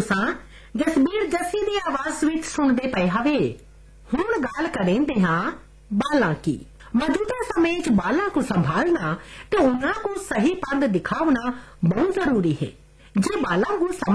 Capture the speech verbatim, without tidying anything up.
तुसां जसबीर जस्सी दी आवाज विच सुनदे पए हवे। हुण गल करेंदे हां बालां की। मौजूदा समय च बालां को संभालना ते उन्हां को सही पंध दिखावना बहुत जरूरी है। जे बालां को